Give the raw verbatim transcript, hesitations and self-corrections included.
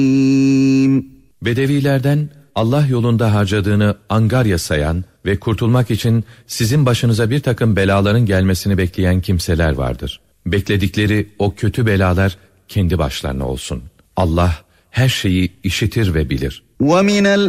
Bedevilerden Allah yolunda harcadığını angarya sayan ve kurtulmak için sizin başınıza bir takım belaların gelmesini bekleyen kimseler vardır. Bekledikleri o kötü belalar kendi başlarına olsun. Allah her şeyi işitir ve bilir. وَمِنَ